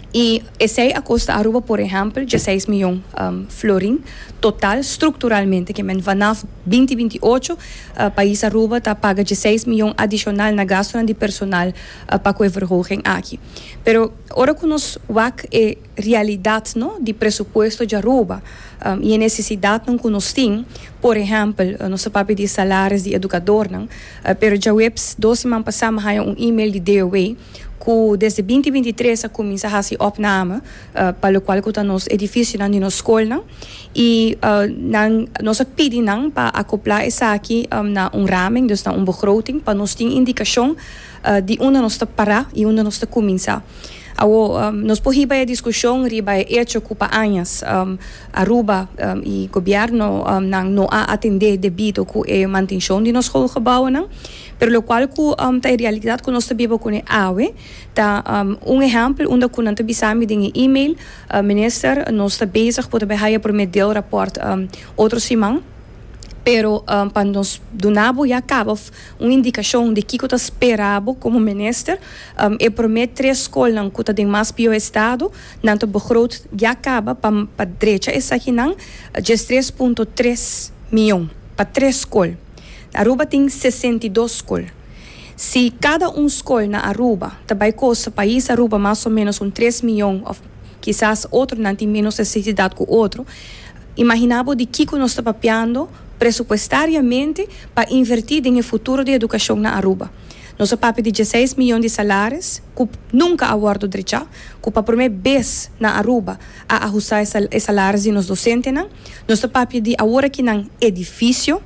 E esse a costa Aruba, por exemplo, de 6 milhões florin total, estruturalmente, que vanaf 2028, país Aruba está paga de 6 milhões adicional na gasto de personal para que verhogem aqui. Pero, ora que nós wak é realidade, não, de presupuesto de Aruba, e a necessidade não que nós tem, por exemplo, nós sabemos de salários de educador, não, pero já webs 2 semanas passadas, e-mail de DOE, que desde 2023 a começa a fazer opname para o qual que nos edifício na nossa escola e nós pedimos para acoplar isso aqui na ramen, dus na begroting, para nós ter indicação de onde nós está parar e onde nós está começar. Nós podemos a discussão riba hecho que para anos Aruba e o governo não a atender devido a manutenção de nosso gebouw, não. Pero lo qual que a realidade que nós vivemos com a AWE, tá exemplo onde que nós bisami de e-mail, minister, nós está bezig para behaia por meio do rapport outro semana. Pero para nós donabo já acaba indicação de que está esperado como minister e promete 3 escolas que tem mais pio estado, nanto begroot já acaba para direita essa aqui não, de 3,3 milhões para 3 escolas. Aruba tem 62 escolas. Se cada escola na Aruba também custa país Aruba mais ou menos 3 milhões, quizás outro não tem menos necessidade que o outro, imaginamos de que nós estamos papiando presupuestariamente para invertir no futuro de educação na Aruba. Nós papi de 16 milhões de salários, que nunca aguardo direito, que para a primeira vez na Aruba a ajustar os salários de nos docentes. Nós papi de agora que no edifício,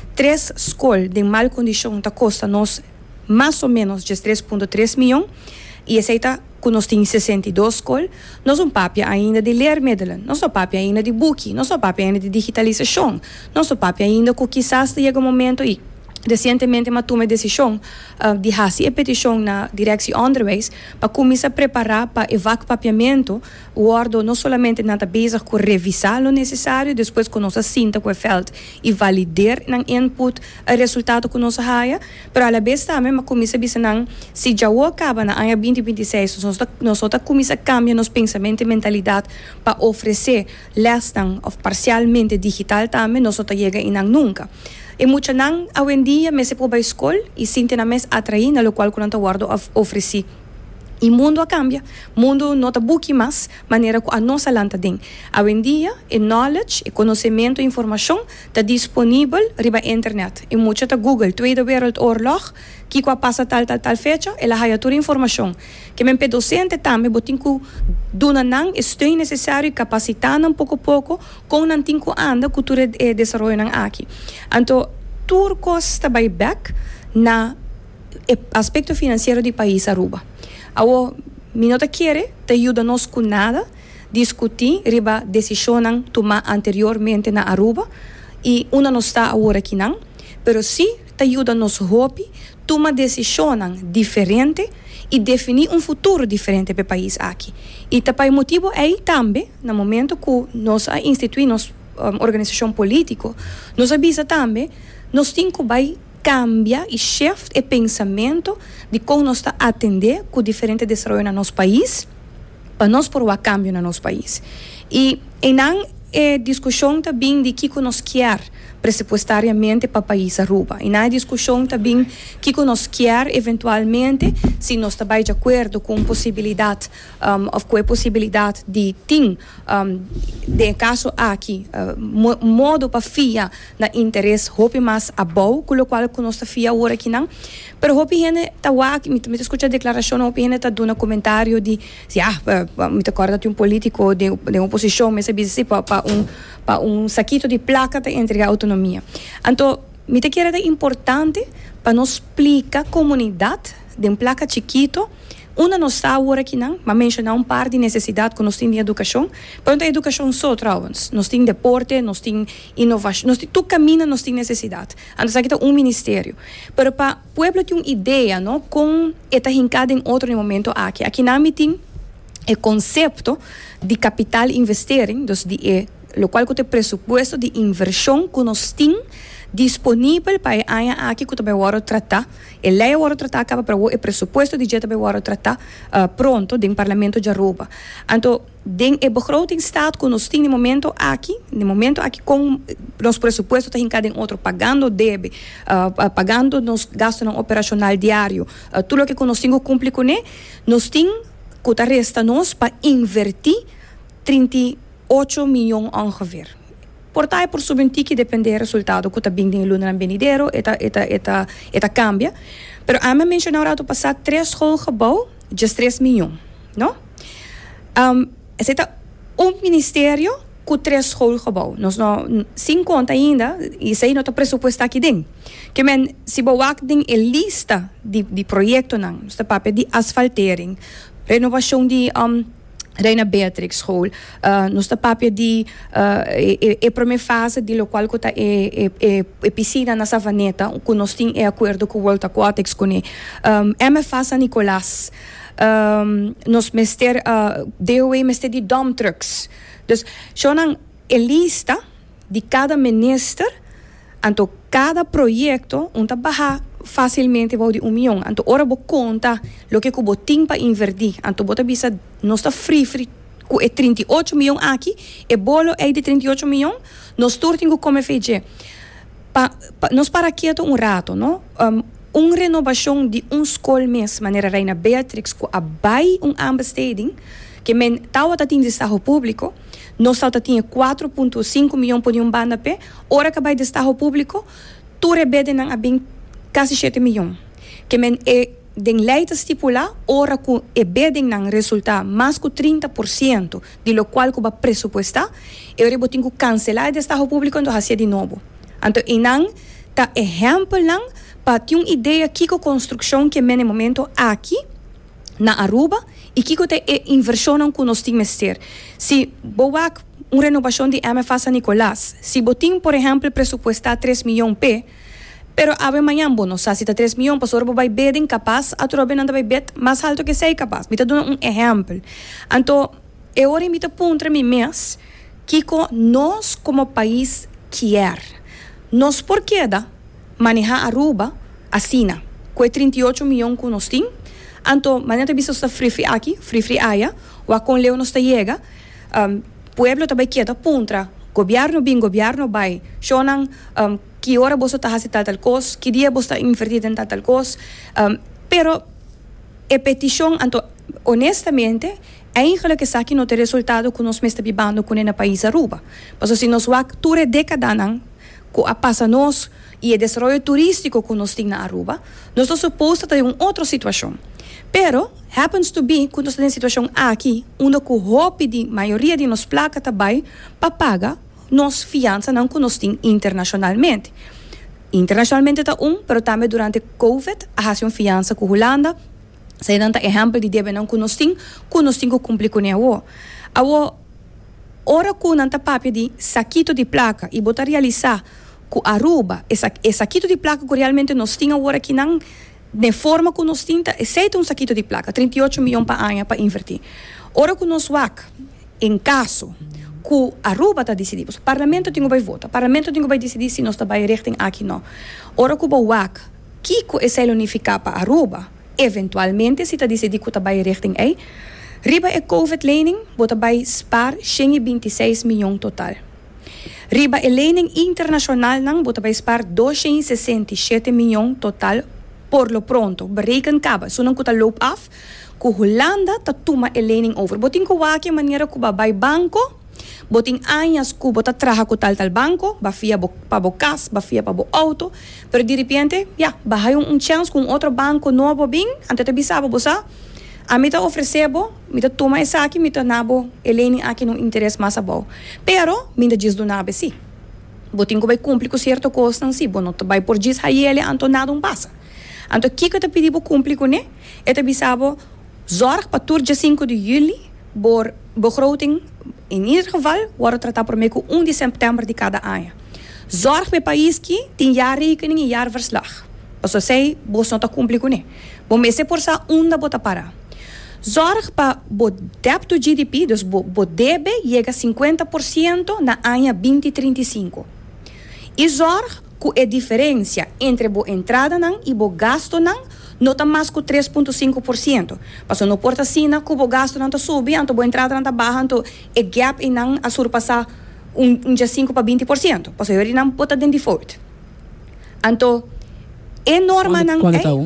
3 escolas de mal condição da costa nós mais ou menos de 3,3 milhões e aceita que nós temos 62 escolas, nós não papi ainda de leermiddelen, nós não papi ainda de book, nós não papi ainda de digitalização, nós não papi ainda que quizás chega um momento e recentemente eu tomei a decisão de fazer a petição na direção Onderwijs para começar a preparar para o papiamento, o ordo não somente nada bezig com revisar o necessário, depois com nossa cinta com o feld e validar na input o resultado que nós haja, mas à vez também mas começar a pensar se já o acaba na ano 2026, nós só começar a cambiar nosso pensamento e mentalidade para oferecer lesson ou parcialmente digital também, nós só chega em nunca. E muita não, hoje em dia, me se pôr para a escola e sinto na mes atrair, na qual quando eu guardo ofereci. E o mundo cambia. O mundo não está buque mais, maneira que a nossa lanta tem. Hoje em dia, o knowledge, o conhecimento e informação está disponível riba internet. E muito está Google, Tweede Wereldoorlog, que passa tal fecha, ela há toda a informação. Que me docente também, botem que dona não steun necessário e capacitando pouco a pouco, com não tem que anda, cultura de desenvolvimento aqui. Então, tudo costa by back na aspecto financeiro do país Aruba. Awo, minota quer, te ajuda nós com nada, discutir, riba decisão tomar anteriormente na Aruba, e uma não está agora aqui não, pero sim, te ajuda nós hopi, tomar decisão diferente e definir futuro diferente para o país aqui. E o motivo é também, no momento que nós instituímos organização política, nós avisa também, nós temos que cambia e shift e pensamento de como nós está atender com diferente desenvolvimento no nosso país para nós pôr o cambio no nosso país. E não é discussão também de que nós quer presupuestariamente para o país Aruba. E não é discussão também que nós quer eventualmente se nós estamos de acordo com a possibilidade ou com a possibilidade de ter de caso aqui modo para fiar na interesse hope mais a bom com o qual nós está fia agora aqui não. Pero hope gente tá aqui me escuta a declaração hope gente tá dando comentário de se me acorda de político de oposição mas se para saquito de placa entre a autonomia. Então, me te quer importante para nos explicar a comunidade de placa chiquito, uma não está agora aqui não, mas mencionar par de necessidade que nós temos de educação, mas a educação só travamos, nós temos deporte, nós temos inovação, nós temos tudo caminho, nós temos necessidade. Então, aqui está ministério. Mas para o povo ter uma ideia, não, com esta rincada em outro momento aqui não me tem o conceito de capital investing, dus de lo qual que o presupuesto de inversão que nós temos disponível para a aqui que também vou tratar. E lei vou tratar acaba para o presupuesto de jeito também vou tratar pronto do Parlamento de Aruba. Então, den e begrotingsstaat que nós temos no momento aqui com os pressupostos está em cada outro pagando debe, pagando nos gastos operacional diário, tudo o que nós temos cumprir com ele, nós temos que resta nós para invertir 38 milhões ongeveer. Portanto, por subentí que depende do resultado que está vindo em Luna Benidero, eta cambia. Pero a mim mencionar que passar 3 schoolgebouw, just 3 milhões, não? Ministério com 3 schoolgebouw. Nós não, sem conta ainda, isso aí não está pressuposto aqui dentro. Que men, se boak ding a lista de projetos não, está papel de asfaltering, renovação de Reina Beatrix School, nós está papel de a primeira fase de local que está a piscina na Savaneta, que nós temos acordo com o World Aquatics com ele. MFA San Nicolás, nos mester DOE mester de dump trucks. Dus zo'n a lista de cada minister, então cada projeto onde baja facilmente vai de 1 milhão. Então ora bo conta lo que cubo tem para invertir. Então bota bisa nós está free com 38 milhões aqui e bolo é de 38 milhões nós turtingo como FG. Nós para quieto rato, não? Renovação de escola mês, maneira Reina Beatrix, com abai aanbesteding, que men tawa tatin de Estado Público, nós tinha 4,5 milhões por banda pé, ora que vai de Estado Público, tu rebede nang abing quase 7 milhões. Que men den lei estipula, ora que ebedem nang resulta mais que 30% de lo qual que vai pressupostar, eu rebotinho cancelar de Estado Público então hacia de novo. Então, inang ta exemplo lang para ter uma ideia que a construção que é no momento aqui na Aruba e que é inversão que nós temos que ter. Se boak uma renovação de MFA San Nicolás, se botim, por exemplo, pressupostar 3 milhões p, pero amanhã nós se 3 milhões, pastor vai beden capaz, a trobe não vai bet mais alto que sei capaz. Me tá dando exemplo. Então, eu ora me tá pontra mi mês que nós como país quer. Nós por que da manejar Aruba assina com 38 milhões que nós temos. Então, maneira de está free aqui, free aya, o com leu nós chega, pueblo também queda pontra, governo bem, governo vai, chonan que hora você está fazendo tal coisa, que dia você está invertindo em tal coisa, pero a petição, então, honestamente, eigenlijk que aqui não tem resultado que nós estamos vivendo com o país Aruba. Mas se nós vamos ter décadas que a passa nós e o desenvolvimento turístico que nós temos na Aruba, nós estamos supostos a ter uma outra situação. Pero, happens to be, que nós temos uma situação aqui, onde o hope de maioria de nós placas também para pagar nos fiança não que nós temos internacionalmente. Internacionalmente está pero também durante COVID, a uma fiança com a Holanda, se não está exemplo de deve não que nós temos que cumprir com ele. Ora que não está papel de saquito de placa e botar realizar com Aruba, esse saquito de placa que realmente nós temos agora que não de forma que nós temos, aceita saquito de placa, 38 milhões para ano para invertir. Ora que nós vamos, em caso que Aruba está decidindo, o parlamento tem que votar, o parlamento tem que decidir se nós estamos richting aqui não. Ora que o WAC, que é unificar para Aruba, eventualmente se está decidindo que está richting aí, riba é COVID-lening, bota vai spar 126 milhões total. Riba é lening internacional, não bota vai spar 267 milhões total. Por lo pronto, bereken kaba, so nang kuta loop af, ku Holanda ta tuma e lening over. Boting ko waki maniera ku babay banko, boting anyas ku bota traha ku tal banko, bafia pa bo kas, bafia pa bo auto, pero de repente, bahay un chance kung outro banco novo bing, ante te bisabo bosa, a mita oferecebo, mita tuma esa aqui, mita nabo e lening aqui no interesse mas abo. Pero, minda diz do nabe si. Boting ko bay cumpli ko certo costo nang si, bono to bay por diz hayele anto nada passa. Então, o que eu te pedi para cumprir com ele? Eu te bisabo zorg para o dia 5 de julho, por begroting, in ieder geval, wordt tratar por meio 1 de setembro de cada ano. Zorg para o país que tem jaarrekening e jaarverslag. Mas eu sei, você não está cumprindo com ele. Bom, mas é por isso que bota parar. Zorg para o débito GDP, dus o DB chega a 50% na ano 2035. E zorg que a diferença entre a entrada e o gasto não está mais que 3,5%. Mas não importa se o gasto não está subindo, então a entrada não está baixa, então o gap não a surpassar de 5 para 20%. Mas eu não pode ter default. Então, é norma não é...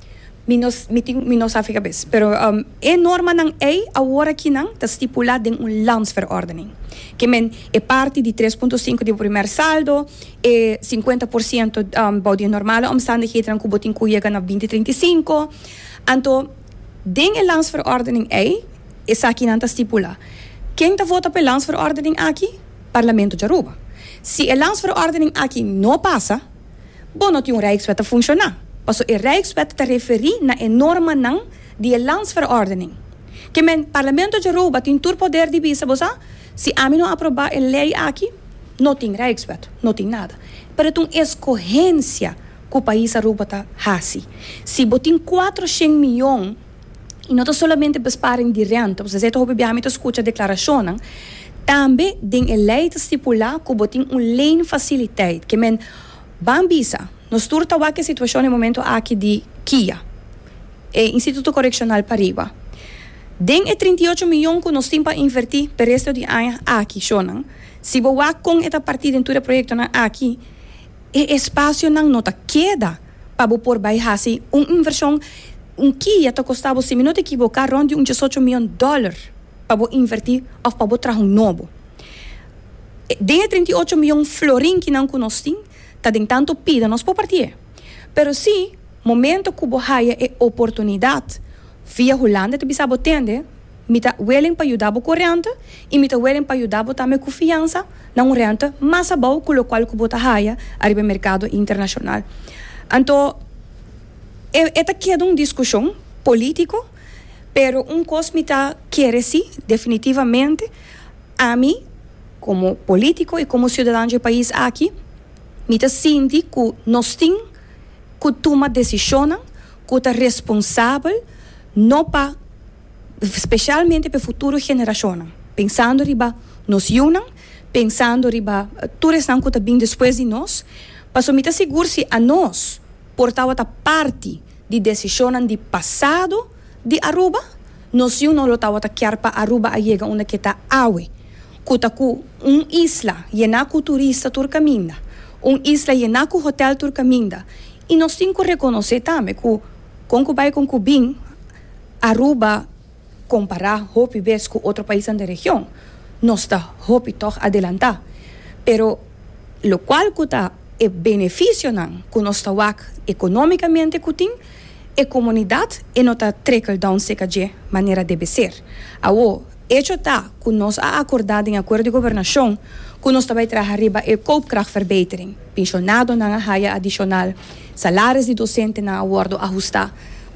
Minos sabe cabeça. Pero é norma não é agora que não está estipulado em landsverordening. Que é parte de 3,5% do primeiro saldo, e 50% de normale omstandigheden que botin chega na 2035. Então, dentro da landsverordening é aqui não está estipulado. Quem está vota pela landsverordening aqui? Parlamento de Aruba. Se a landsverordening aqui não passa, bom, não tem Rijkswet a funcionar. Mas o Rijkswet te referi na norma não de landsverordening. Que o Parlamento de Aruba tem todo poder de bisa, se a mim não aprovar a lei aqui, não tem Rijkswet, não tem nada. Para uma escorrência que o país Aruba está fazendo. Se botem 400 milhões, e não somente besparem de renta, você está ouvindo, escuta a declaração, também tem a lei estipular que botem lei facilidade, que van bisa. Nós turta a situação no momento aqui de KIA, Instituto Correccional Pariba. Den 38 milhões que nós temos para invertir para o resto de ano aqui, se você com esta partida em todo o projeto aqui, o espaço não está queda para por baixar uma inversão, KIA está custando, se não te equivocar, ronde $18 milhões para invertir ou para trazer novo. Den 38 milhões florim que não nós temos, está tentando pedir nós para partir. Pero se momento que você é oportunidade, via Holanda, te bisa botende, me está willing para ajudar a corrente e me está willing para ajudar a também confiança na renta mais boa com o qual você haia arriba mercado internacional. Então, esta queda uma discussão política, pero coisa me está querer sim, definitivamente, a mim, como político e como cidadão do país aqui, me está sentindo que nós temos que tomar decisões, que é responsável, não para, especialmente para a futura geração. Pensando riba nos unam, pensando riba todos que estão bem depois de nós, para me está seguro se a nós portava a parte de decisões de passado de Aruba, nós não lotava a querer para Aruba a chegar onde que está awe, que isla llena com turista turcaminda. Isla llena com hotel turcaminda. E nós temos que reconhecer também que com Cubim, Aruba, comparar Hopi vez com outro país da região, nós está Hopi toch adelantar. Pero, lo qual que está é benefício não, que nós está economicamente que tem, a comunidade e não está trickle down seca de maneira deve ser. Awo, hecho está que nós acordado em acordo de governação, que nós também traz arriba a koopkrachtverbetering, pensionado na haia adicional, salários de docente na acordo ajustar,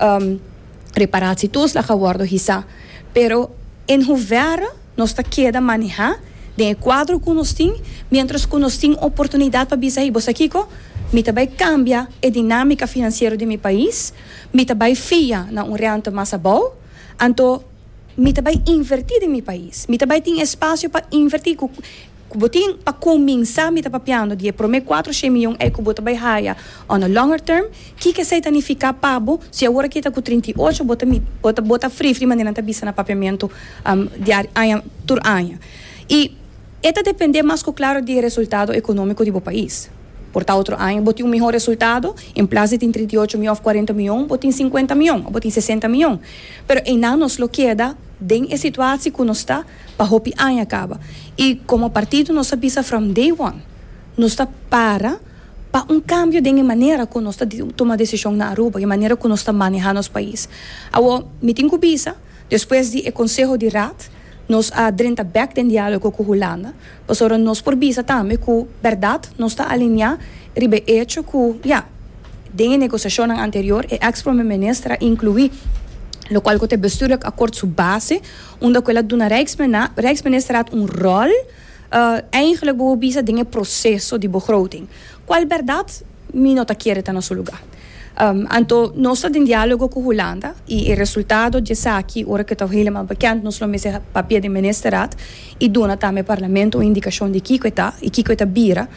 reparatie todos la acordo hisa. Pero em governo nós está queda manejar de quadro que nós tem, mientras que nós tem oportunidade para bisa aí, você aqui me também cambia a dinâmica financeira de meu país, me também fia na renta mais boa, então me também invertir em meu país, me também tem espaço para invertir. Botin para começar me tá papiando de prometer 400 milhões que bota vai haya on a longer term que significa pabo se agora que tá com 38 bota free maneira tá bisa na papiamento diário tur ano e eta depende mais claro do resultado econômico do país. Portanto, outro ano botin melhor resultado em place de 38 milhões 40 milhões botin 50 milhões botin 60 milhões pero em anos lo queda den a situação que nós está para hopi ano acaba. E como partido nós sabia from day one, nós está para cambio de maneira que nós está tomar decisão na Aruba, de maneira que nós está manejando os país. Agora, me tenho que bisa, depois do Conselho de Raad, nós adrenta back em diálogo com a Holanda, mas agora nós por bisa também que verdade nós está alinhar ribe hecho que de negociação anterior e ex-primeiro-ministro incluir lo qual que te bestuurlijk akkoord su base, omdat que do Rijksminister had een rol, eigenlijk behoort dingen processo de begroting. Qual verdade, me nota quiere estar no seu lugar. Então, nós estamos em diálogo com a Holanda e o resultado de aqui, ora que está helemaal bekend, nós não mese papel de ministerraad e dona também parlamento indicação de Kiko está bira.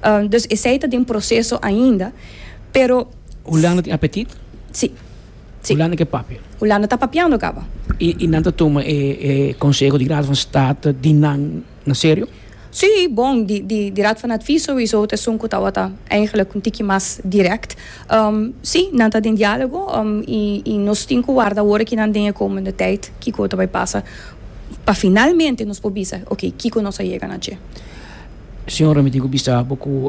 Dus esse está em processo ainda, pero Hulana tem apetite? sim. Sim. Hulana que papel. Hulana está papiando, caba. E não toma conselho de grado van Estado de não, na sério? Sim, bom, de raad van advies sowieso, het is zo'n kutawata eigenlijk een tikje mais direct. Sim, não está em diálogo, e nós temos que guardar o que não tem komende tijd, Kiko vai passar, para finalmente nos pobisa, ok, Kiko nos chega na che. Senhora, me digo bisa pouco,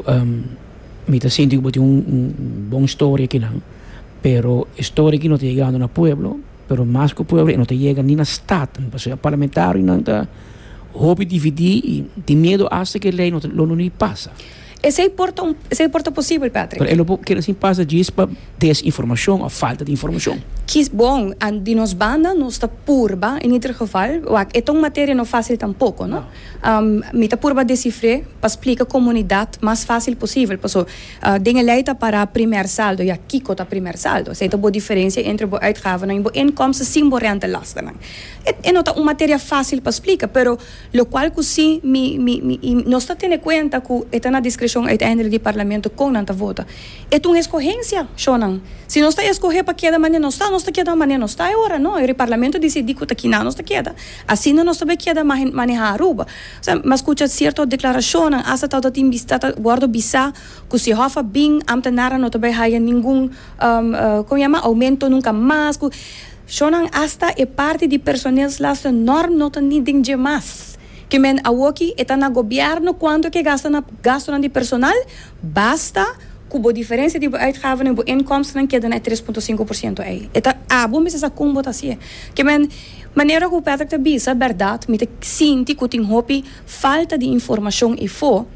me tá sentindo que bom história aqui não, pero história que não te chegando no pueblo, pero mais que o pueblo não te chega nem na estado, porque o parlamentar não está hobby dividir e tem medo acha que a lei não passa. Esse é possível, Patrick. Pero ele quer assim passa disso para desinformação ou falta de informação. Kies bom, de nos banda, nos está purba, em ieder geval, é uma matéria não fácil tampouco, não? Me está purba decifrar para explicar a comunidade mais fácil possível. Porque tem leita para primeiro saldo, e aqui está primeiro saldo. Essa é a boa diferença entre a uitgaven e a inkomsten sem a rentelasten. É não uma matéria fácil para explicar, pero lo qual que sim, nós está tendo conta que é na discrição uiteindelijk do parlamento com não vota. É uma escorrência, Shonan. Se nós está escorrer para que da maneira não está queda maneira não está, é hora, não? O parlamento decide que aqui não está queda. Assim não está bem queda manejar a Aruba. Mas escuta certa declaração, essa tal tem vista, guardo bisa, que se hofa bem, amtenara não também há nenhum, como chama, aumento nunca mais. Shonan hasta é parte de personal lasta norm não tem nem de mais. Que men awoki está na governo quanto que gasta na de personal, basta com a diferença de uitgaven en inkomsten que dan 3,5% aí. Eta bom mas essa combo tá assim. Que men maneira que o Patrick te bisa, verdade, me te sinti que tem hopi falta de informação e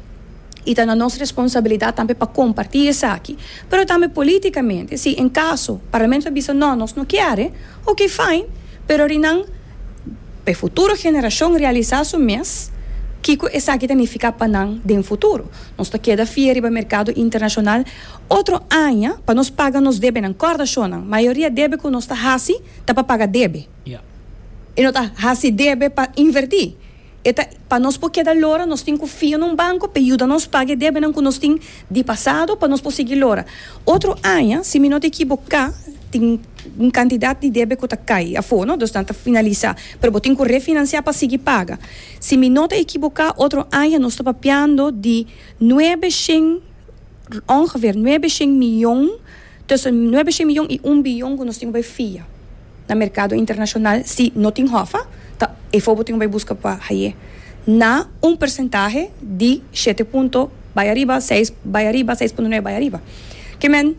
e tá na nossa responsabilidade também para compartilhar isso aqui. Pero também politicamente, se em caso o parlamento bisa nós não quer, ok, fine, pero rinang para futura geração realizar o mês que essa aqui significa para nós de futuro. Nós está queda fiel para o mercado internacional. Outro ano, para nós pagar nos debe na corda chona. A maioria debe que nós está hasi, tá para pagar debe. Yeah. E não está hasi debe para invertir. Eta para nós porque da lora nós temos que fio num banco para ajudar nós pagar debe não que nós tem de passado para nós conseguir lora. Outro ano, se me não te equivocar, tem quantidade de débito que está cai a fora, então está finalizar, pero tem que refinanciar para seguir paga. Se me não te equivocar, outro ano nós estamos papiando de 900, ongeveer 900 milhões, tussen 900 milhões e 1 bilhão que nós temos para FIA no mercado internacional, se não tem hofa, e fogo tem que buscar para aí, na percentagem de 7 pontos, vai arriba, 6, vai arriba, 6,9 vai arriba. Que men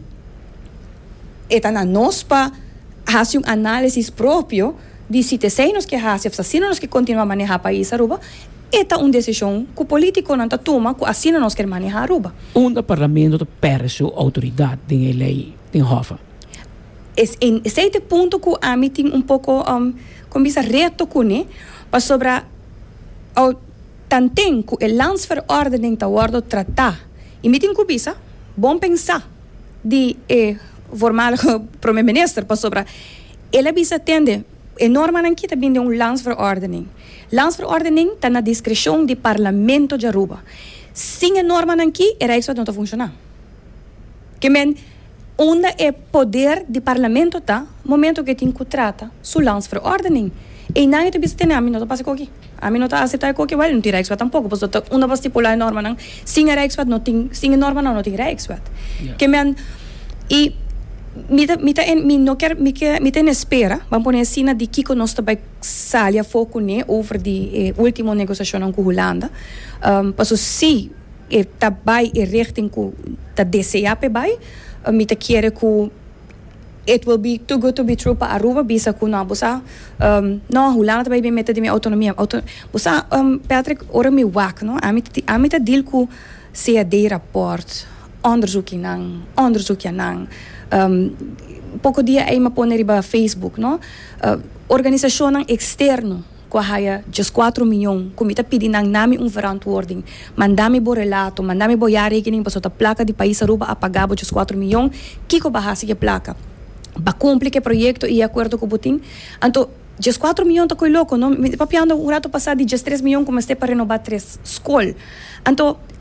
eta na nós para fazer análise próprio de se nós que fazer, se nós que continuar a manejar o país Aruba, eta uma decisão que o político não toma, que assim nós quer manejar Aruba. Onde o parlamento perde sua autoridade em lei, em hofa? Esse ponto que a mim tem pouco como esse reto que para sobre tanto que o landsverordening está worden tratar e me tem que bisa bom pensar de voormalige premier-minister pas sobre ele bisa tende enorme aan kita binde landsverordening. Landsverordening está na discrição do parlamento de Aruba. Sem a norma aqui, a Rijkswet não está funcionando. Que men onde é poder do parlamento tá, momento que tem que trata sua landsverordening. E não é que bisa tene a mim não passa aqui. A mim não está aceitar qualquer well, não tem Rijkswet tampouco, porque onde vai estipular a norma não, sem a Rijkswet não tem, sem a norma não tem Rijkswet. Que men e me tem espera, vamos pôr assim de que nós também saia foco né over de última negociação com a Holanda, passo se está bem e richting com da DCAP bem, me te quer que it will be too good to be true para Aruba bisa ku na bosa no Holanda também bem meta de minha autonomia bosa Patrick ora me wak no a me te deal ku CAD rapport onderzoek nang pouco dia aí me pôr riba Facebook no organização externo com a just 4 milhões comita pedindo nami verantwoording mandami bo relato mandami bo jaarrekening para a placa de país Aruba a pagar just 4 milhões kiko bahasi que placa ba cumprir que projeto e acordo com o Putin então just 4 milhões tá coi louco não me papiando rato passado de just 3 milhões como este para renovar 3 escola então